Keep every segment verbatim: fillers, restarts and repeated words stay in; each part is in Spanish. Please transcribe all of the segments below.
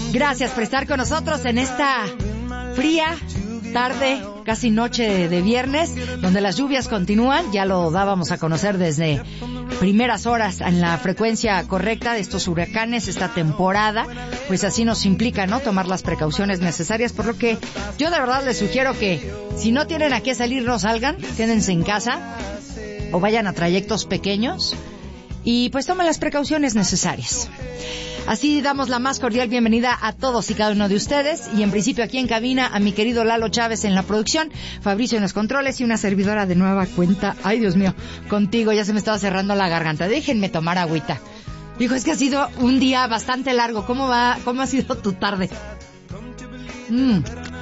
Gracias por estar con nosotros en esta fría tarde, casi noche de viernes, donde las lluvias continúan. Ya lo dábamos a conocer desde primeras horas en la frecuencia correcta de estos huracanes, esta temporada. Pues así nos implica, ¿no?, tomar las precauciones necesarias, por lo que yo de verdad les sugiero que si no tienen a qué salir, no salgan, quédense en casa o vayan a trayectos pequeños y pues tomen las precauciones necesarias. Así damos la más cordial bienvenida a todos y cada uno de ustedes, y en principio aquí en cabina a mi querido Lalo Chávez en la producción, Fabricio en los controles y una servidora de nueva cuenta. Ay, Dios mío, contigo ya se me estaba cerrando la garganta. Déjenme tomar agüita. Dijo, es que ha sido un día bastante largo. ¿Cómo va? ¿Cómo ha sido tu tarde? Mmm.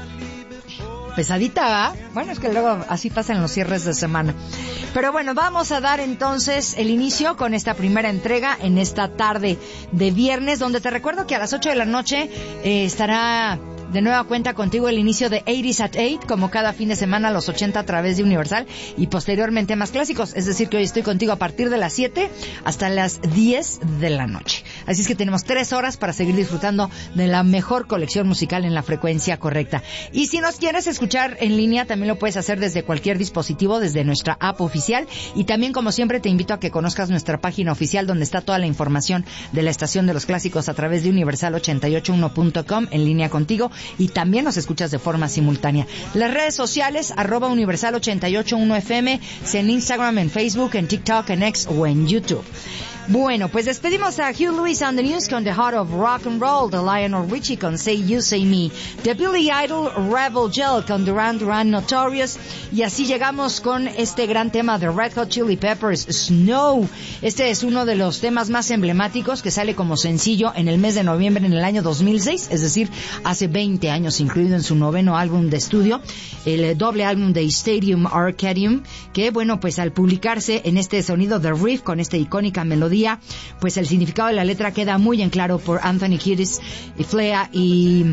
Pesadita, ¿va? Bueno, es que luego así pasan los cierres de semana. Pero bueno, vamos a dar entonces el inicio con esta primera entrega en esta tarde de viernes, donde te recuerdo que a las ocho de la noche eh, estará de nueva cuenta contigo el inicio de ochenta at ocho, como cada fin de semana, los ochenta a través de Universal, y posteriormente más clásicos. Es decir, que hoy estoy contigo a partir de las siete hasta las diez de la noche. Así es que tenemos tres horas para seguir disfrutando de la mejor colección musical en la frecuencia correcta. Y si nos quieres escuchar en línea, también lo puedes hacer desde cualquier dispositivo, desde nuestra app oficial. Y también, como siempre, te invito a que conozcas nuestra página oficial, donde está toda la información de la estación de los clásicos a través de universal ochenta y ocho punto uno punto com, en línea contigo. Y también nos escuchas de forma simultánea. Las redes sociales, arroba universal ochenta y ocho punto uno F M, en Instagram, en Facebook, en TikTok, en X o en YouTube. Bueno, pues despedimos a Hugh Lewis on the News con The Heart of Rock and Roll, The Lionel Richie con Say You, Say Me, The Billy Idol, Rebel Gel con Duran Duran Notorious, y así llegamos con este gran tema de Red Hot Chili Peppers, Snow. Este es uno de los temas más emblemáticos, que sale como sencillo en el mes de noviembre en el año dos mil seis, es decir, hace veinte años, incluido en su noveno álbum de estudio, el doble álbum de Stadium Arcadium, que bueno, pues al publicarse en este sonido de riff, con esta icónica melodía, pues el significado de la letra queda muy en claro por Anthony Kiedis y Flea y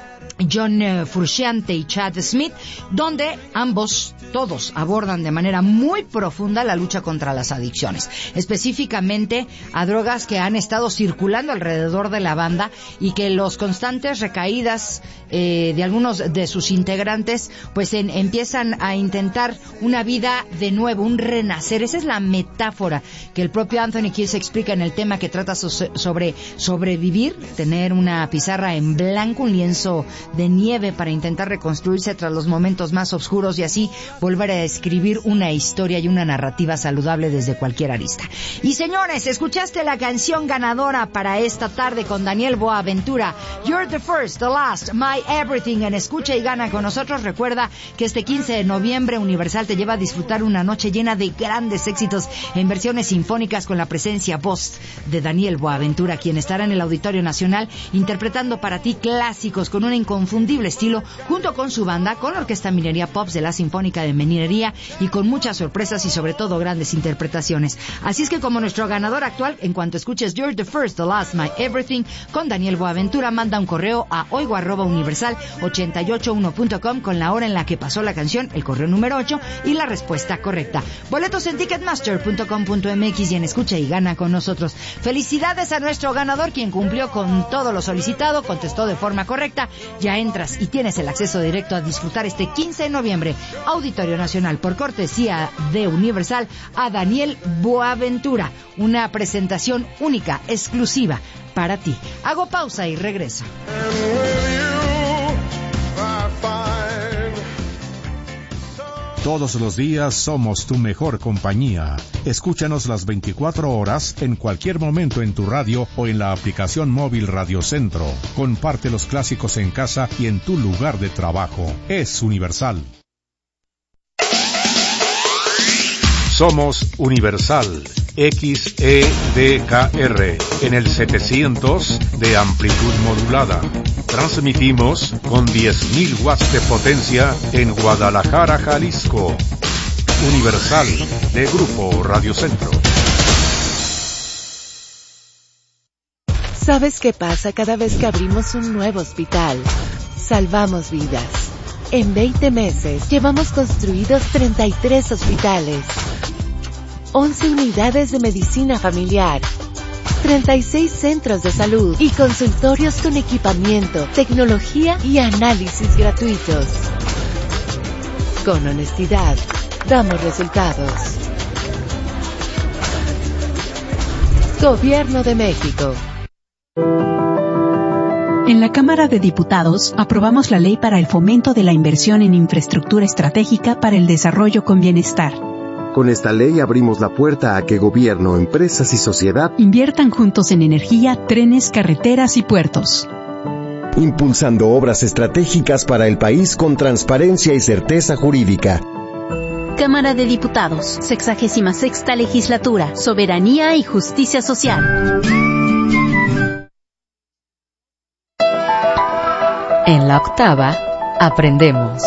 John uh, Frusciante y Chad Smith, donde ambos, todos, abordan de manera muy profunda la lucha contra las adicciones, específicamente a drogas que han estado circulando alrededor de la banda, y que los constantes recaídas eh, de algunos de sus integrantes pues en, empiezan a intentar una vida de nuevo, un renacer. Esa es la metáfora que el propio Anthony Kiedis explica en el tema, que trata so- sobre sobrevivir, tener una pizarra en blanco, un lienzo de nieve para intentar reconstruirse tras los momentos más oscuros, y así volver a escribir una historia y una narrativa saludable desde cualquier arista. Y señores, escuchaste la canción ganadora para esta tarde con Daniel Boaventura, You're the First, the Last, My Everything, en Escucha y Gana con nosotros. Recuerda que este quince de noviembre Universal te lleva a disfrutar una noche llena de grandes éxitos en versiones sinfónicas, con la presencia voz de Daniel Boaventura, quien estará en el Auditorio Nacional interpretando para ti clásicos con una inconfundible estilo, junto con su banda, con la Orquesta Minería Pops de la Sinfónica de Minería, y con muchas sorpresas y sobre todo grandes interpretaciones. Así es que, como nuestro ganador actual, en cuanto escuches You're the First, the Last, My Everything con Daniel Boaventura, manda un correo a oigo arroba universal ochenta y ocho punto uno punto com con la hora en la que pasó la canción, el correo número ocho y la respuesta correcta. Boletos en ticketmaster punto com punto m x y en Escucha y Gana con nosotros. Felicidades a nuestro ganador, quien cumplió con todo lo solicitado, contestó de forma correcta. Ya entras y tienes el acceso directo a disfrutar este quince de noviembre, Auditorio Nacional, por cortesía de Universal, a Daniel Boaventura. Una presentación única, exclusiva para ti. Hago pausa y regreso. Todos los días somos tu mejor compañía. Escúchanos las veinticuatro horas, en cualquier momento en tu radio o en la aplicación móvil Radio Centro. Comparte los clásicos en casa y en tu lugar de trabajo. Es Universal. Somos Universal, X E D K R, en el setecientos de amplitud modulada. Transmitimos con diez mil watts de potencia en Guadalajara, Jalisco. Universal, de Grupo Radio Centro. ¿Sabes qué pasa cada vez que abrimos un nuevo hospital? Salvamos vidas. En veinte meses llevamos construidos treinta y tres hospitales, once unidades de medicina familiar, treinta y seis centros de salud y consultorios con equipamiento, tecnología y análisis gratuitos. Con honestidad, damos resultados. Gobierno de México. En la Cámara de Diputados aprobamos la ley para el fomento de la inversión en infraestructura estratégica para el desarrollo con bienestar. Con esta ley abrimos la puerta a que gobierno, empresas y sociedad inviertan juntos en energía, trenes, carreteras y puertos. Impulsando obras estratégicas para el país con transparencia y certeza jurídica. Cámara de Diputados, sexagésima sexta Legislatura, Soberanía y Justicia Social. En la octava, aprendemos.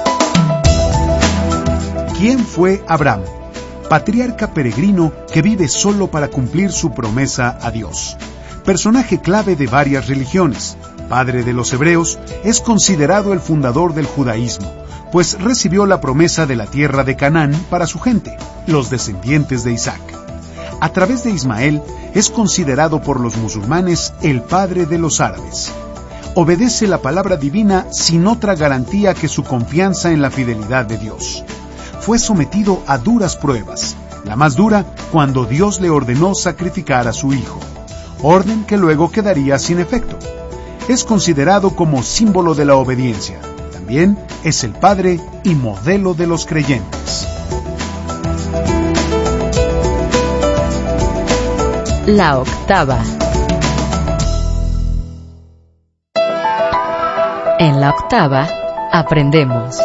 ¿Quién fue Abraham? Patriarca peregrino que vive solo para cumplir su promesa a Dios. Personaje clave de varias religiones, padre de los hebreos, es considerado el fundador del judaísmo, pues recibió la promesa de la tierra de Canaán para su gente, los descendientes de Isaac. A través de Ismael, es considerado por los musulmanes el padre de los árabes. Obedece la palabra divina sin otra garantía que su confianza en la fidelidad de Dios. Fue sometido a duras pruebas, la más dura cuando Dios le ordenó sacrificar a su hijo, orden que luego quedaría sin efecto. Es considerado como símbolo de la obediencia. También es el padre y modelo de los creyentes. La octava. En la octava, aprendemos.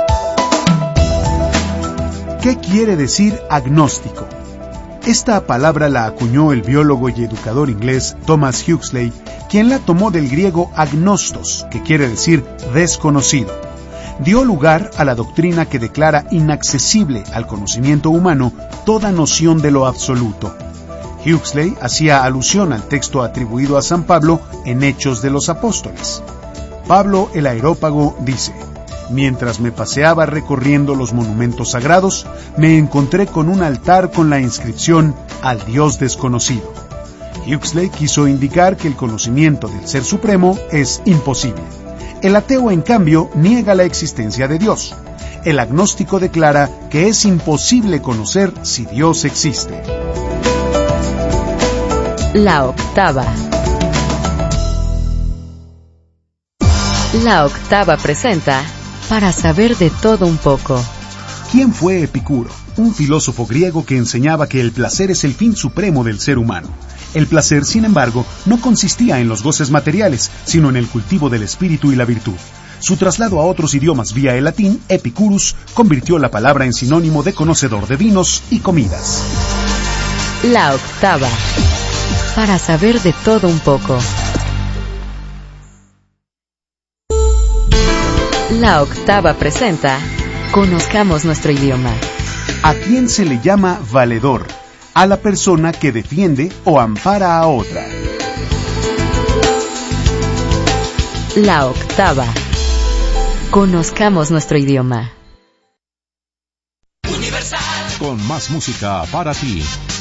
¿Qué quiere decir agnóstico? Esta palabra la acuñó el biólogo y educador inglés Thomas Huxley, quien la tomó del griego agnostos, que quiere decir desconocido. Dio lugar a la doctrina que declara inaccesible al conocimiento humano toda noción de lo absoluto. Huxley hacía alusión al texto atribuido a San Pablo en Hechos de los Apóstoles. Pablo el Areópago dice: mientras me paseaba recorriendo los monumentos sagrados, me encontré con un altar con la inscripción al Dios desconocido. Huxley quiso indicar que el conocimiento del Ser Supremo es imposible. El ateo, en cambio, niega la existencia de Dios. El agnóstico declara que es imposible conocer si Dios existe. La octava. La octava presenta Para saber de todo un poco. ¿Quién fue Epicuro? Un filósofo griego que enseñaba que el placer es el fin supremo del ser humano. El placer, sin embargo, no consistía en los goces materiales, sino en el cultivo del espíritu y la virtud. Su traslado a otros idiomas vía el latín, epicurus, convirtió la palabra en sinónimo de conocedor de vinos y comidas. La octava. Para saber de todo un poco. La octava presenta Conozcamos nuestro idioma. ¿A quién se le llama valedor? A la persona que defiende o ampara a otra. La octava. Conozcamos nuestro idioma. Con más música para ti.